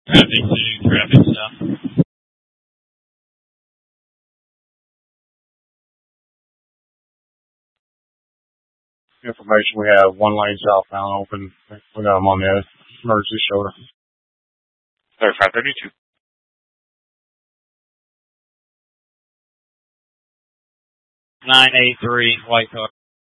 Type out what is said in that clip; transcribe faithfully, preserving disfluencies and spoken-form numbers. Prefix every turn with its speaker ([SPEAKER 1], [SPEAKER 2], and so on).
[SPEAKER 1] Traffic two, traffic stop.
[SPEAKER 2] Information, we have one lane southbound open. We got them on the emergency shoulder.
[SPEAKER 3] thirty-five thirty-two.
[SPEAKER 1] nine eight three, white car.